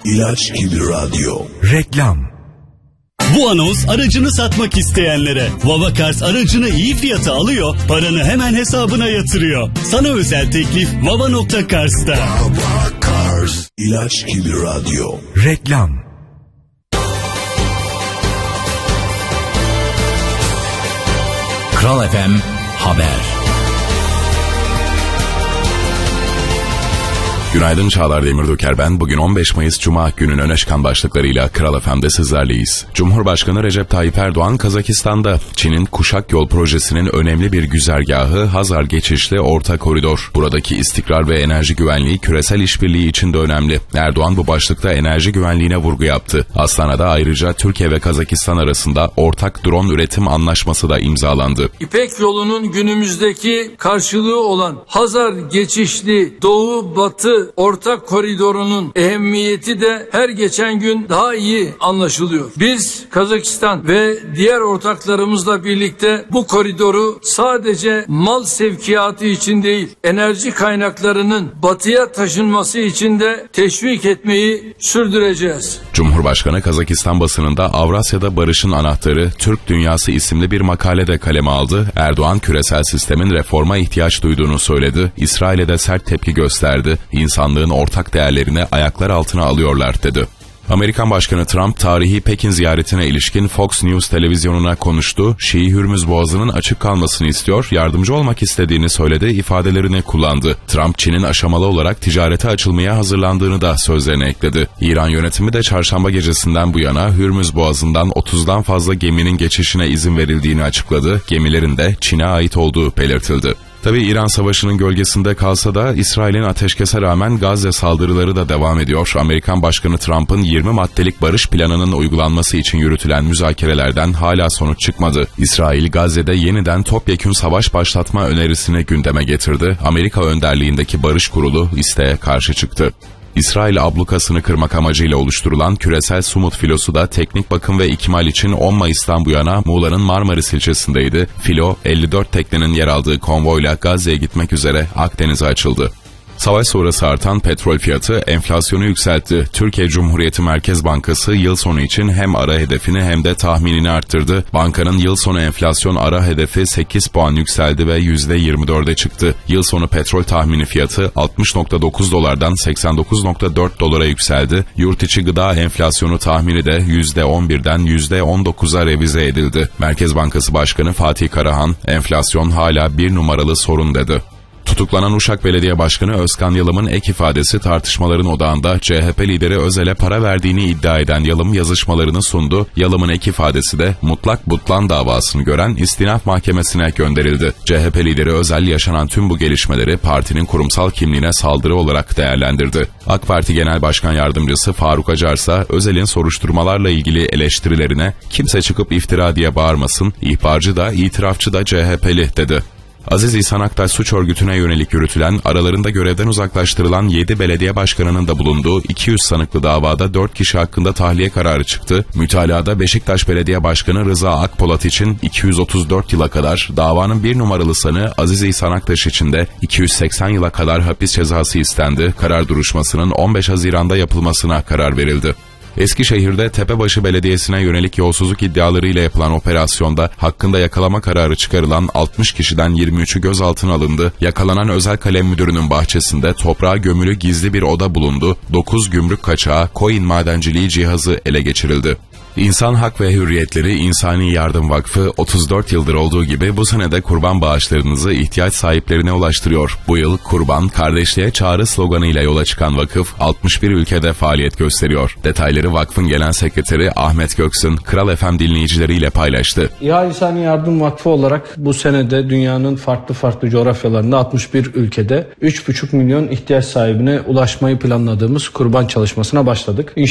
İlaç gibi radyo. Reklam. Bu anons aracını satmak isteyenlere. Vavakars aracını iyi fiyata alıyor, paranı hemen hesabına yatırıyor. Sana özel teklif Vava.Kars'ta. Vavakars. İlaç gibi radyo. Reklam. Kral FM Haber. Günaydın, Çağlar Demirdoker ben. Bugün 15 Mayıs Cuma, günün öne çıkan başlıklarıyla Kral FM'de sizlerleyiz. Cumhurbaşkanı Recep Tayyip Erdoğan, Kazakistan'da Çin'in Kuşak Yol projesinin önemli bir güzergahı Hazar geçişli orta koridor. Buradaki istikrar ve enerji güvenliği küresel işbirliği için de önemli. Erdoğan bu başlıkta enerji güvenliğine vurgu yaptı. Astana'da ayrıca Türkiye ve Kazakistan arasında ortak drone üretim anlaşması da imzalandı. İpek yolunun günümüzdeki karşılığı olan Hazar geçişli doğu-batı ortak koridorunun ehemmiyeti de her geçen gün daha iyi anlaşılıyor. Biz Kazakistan ve diğer ortaklarımızla birlikte bu koridoru sadece mal sevkiyatı için değil, enerji kaynaklarının batıya taşınması için de teşvik etmeyi sürdüreceğiz. Cumhurbaşkanı Kazakistan basınında Avrasya'da Barış'ın Anahtarı, Türk Dünyası isimli bir makalede kaleme aldı. Erdoğan küresel sistemin reforma ihtiyaç duyduğunu söyledi. İsrail'e de sert tepki gösterdi. İnsanlığın ortak değerlerini ayaklar altına alıyorlar dedi. Amerikan Başkanı Trump tarihi Pekin ziyaretine ilişkin Fox News televizyonuna konuştu. Şii-Hürmüz Boğazı'nın açık kalmasını istiyor, yardımcı olmak istediğini söyledi, ifadelerini kullandı. Trump, Çin'in aşamalı olarak ticarete açılmaya hazırlandığını da sözlerine ekledi. İran yönetimi de çarşamba gecesinden bu yana Hürmüz Boğazı'ndan 30'dan fazla geminin geçişine izin verildiğini açıkladı. Gemilerin de Çin'e ait olduğu belirtildi. Tabii İran savaşının gölgesinde kalsa da İsrail'in ateşkese rağmen Gazze saldırıları da devam ediyor. Amerikan Başkanı Trump'ın 20 maddelik barış planının uygulanması için yürütülen müzakerelerden hala sonuç çıkmadı. İsrail, Gazze'de yeniden topyekün savaş başlatma önerisini gündeme getirdi. Amerika önderliğindeki barış kurulu isteğe karşı çıktı. İsrail ablukasını kırmak amacıyla oluşturulan küresel Sumut filosu da teknik bakım ve ikmal için 10 Mayıs'tan bu yana Muğla'nın Marmaris ilçesindeydi. Filo, 54 teknenin yer aldığı konvoyla Gazze'ye gitmek üzere Akdeniz'e açıldı. Savaş sonrası artan petrol fiyatı enflasyonu yükseltti. Türkiye Cumhuriyeti Merkez Bankası yıl sonu için hem ara hedefini hem de tahminini arttırdı. Bankanın yıl sonu enflasyon ara hedefi 8 puan yükseldi ve %24'e çıktı. Yıl sonu petrol tahmini fiyatı 60.9 dolardan 89.4 dolara yükseldi. Yurt içi gıda enflasyonu tahmini de %11'den %19'a revize edildi. Merkez Bankası Başkanı Fatih Karahan, enflasyon hala bir numaralı sorun dedi. Tutuklanan Uşak Belediye Başkanı Özkan Yalım'ın ek ifadesi tartışmaların odağında. CHP lideri Özel'e para verdiğini iddia eden Yalım yazışmalarını sundu. Yalım'ın ek ifadesi de mutlak butlan davasını gören istinaf mahkemesine gönderildi. CHP lideri Özel yaşanan tüm bu gelişmeleri partinin kurumsal kimliğine saldırı olarak değerlendirdi. AK Parti Genel Başkan Yardımcısı Faruk Acarsa Özel'in soruşturmalarla ilgili eleştirilerine kimse çıkıp iftira diye bağırmasın, ihbarcı da itirafçı da CHP'li dedi. Aziz İhsan Aktaş suç örgütüne yönelik yürütülen, aralarında görevden uzaklaştırılan 7 belediye başkanının da bulunduğu 200 sanıklı davada 4 kişi hakkında tahliye kararı çıktı. Mütalada Beşiktaş Belediye Başkanı Rıza Akpolat için 234 yıla kadar, davanın bir numaralı sanığı Aziz İhsan Aktaş için de 280 yıla kadar hapis cezası istendi. Karar duruşmasının 15 Haziran'da yapılmasına karar verildi. Eskişehir'de Tepebaşı Belediyesi'ne yönelik yolsuzluk iddialarıyla yapılan operasyonda hakkında yakalama kararı çıkarılan 60 kişiden 23'ü gözaltına alındı. Yakalanan özel kalem müdürünün bahçesinde toprağa gömülü gizli bir oda bulundu. 9 gümrük kaçağı, coin madenciliği cihazı ele geçirildi. İnsan Hak ve Hürriyetleri İnsani Yardım Vakfı 34 yıldır olduğu gibi bu sene de kurban bağışlarınızı ihtiyaç sahiplerine ulaştırıyor. Bu yıl kurban, kardeşliğe çağrı sloganıyla yola çıkan vakıf 61 ülkede faaliyet gösteriyor. Detayları vakfın genel sekreteri Ahmet Göksun, Kral FM dinleyicileriyle paylaştı. İHA İnsani Yardım Vakfı olarak bu senede dünyanın farklı coğrafyalarında 61 ülkede 3,5 milyon ihtiyaç sahibine ulaşmayı planladığımız kurban çalışmasına başladık.